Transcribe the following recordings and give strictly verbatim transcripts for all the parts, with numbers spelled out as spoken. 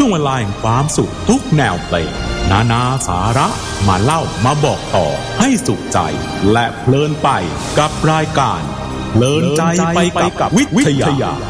ช่วงเวลาแห่งความสุขทุกแนวเพลงนานาสาระมาเล่ามาบอกต่อให้สุขใจและเพลินไปกับรายการเพลินใจไปกับวิทยา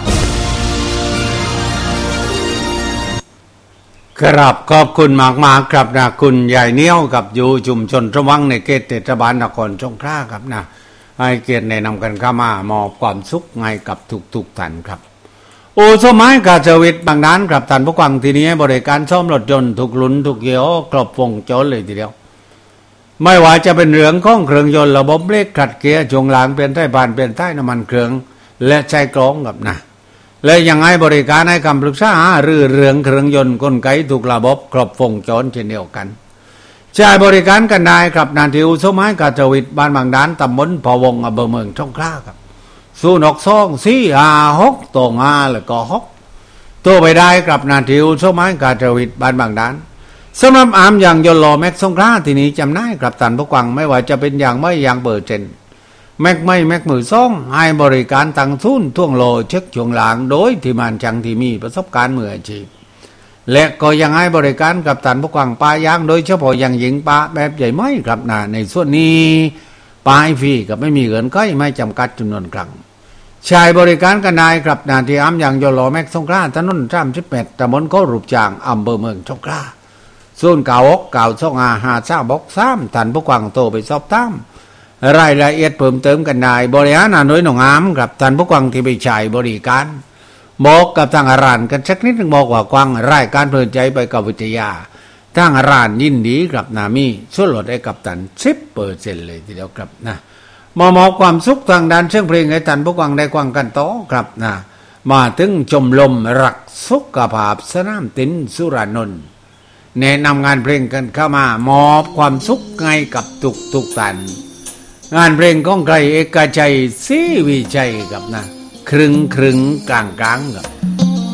ครับขอบคุณมากๆครับนะคุณใหญ่เนี้ยวกับอยู่ชุมชนระวังในเขตเทศบาลนครสงขลาครับนะให้เกียรติแนะนำกันเข้ามามอบความสุขให้กับทุกๆท่านครับโอ้สมัยกาเจวิตบางด้านครับท่านผู้ฟังทีนี้บริการซ่อมรถยนต์ทุกรุ่นทุกยี่ห้อครบวงจรเลยทีเดียวไม่ว่าจะเป็นเรื่องของเครื่องยนต์ระบบเบรกขัดเกียร์ช่วงหลังเปลี่ยนไถ่บานเปลี่ยนไถ่น้ำมันเครื่องและใช้กรองกับนะและยังให้บริการให้คำปรึกษาหรือเรื่องเครื่องยนต์กลไกทุกระบบครบวงจรเช่นเดียวกันใช้บริการกันได้ครับนาทีอุสมัยกาเจวิตบ้านบางด้านตำบลพะวงอำเภอเมืองสงขลาครับศูนย์หกสองสี่ห้าหกตรงห้าแล้วก็หกตัวไปได้กับนาทีอุสมัยกาเจวิตบ้านบางด้านสำหรับอามอย่างยนต์ล้อแม็กสงขลาที่นี้จำได้กับท่านผู้ฟังไม่ว่าจะเป็นอย่างไม่อย่างเบอร์เจนแม็กไม่แม็กมือซ่องให้บริการตั้งทุนท่วงโลเช็คช่วงหลังโดยที่มันจังที่มีประสบการณ์มืออาชีพและก็ยังให้บริการกับท่านผู้ฟังปลายางโดยเฉพาะอย่างหญิงปลาแบบใหญ่ไม่ครับนะในส่วนนี้ปลายฟรีกับไม่มีเงินก็ไม่จำกัดจำนวนครั้งใช้บริการกันได้ครับนาที่อามอย่างยนต์ล้อแม็กสงขลาถนนสามสิบแปดตำบลโครูปจางอำเภอเมืองสงขลาส่วนเก่าอกเก่าช่องอาหาซ่าบอกซ้ำท่านผู้ฟังโตไปสอบถามรายละเอียดเพิ่มเติมกันได้บริหารหน่วยหนองอามครับท่านผู้ฟังที่ไปใช้บริการบอกกับทางร้านกันสักนิดนึงบอกว่ากว้างรายการเพลินใจไปกับวิทยาทางร้านยินดีกับนามีส่วนลดให้กับท่าน สิบเปอร์เซ็นต์ เลยทีเดียวครับนะมามอบความสุขทางด้านเสียงเพลงให้ท่านผู้ฟังได้ฟังกันต่อครับนะมาถึงชมรมรักสุขภาพสนามตินสุรานนท์แนะนำงานเพลงกันเข้ามามอบความสุขให้กับทุกทุกท่านงานเพลงของใครเอกชัยศรีวิชัยครับนะครึ่งครึ่งกลางกลางครับ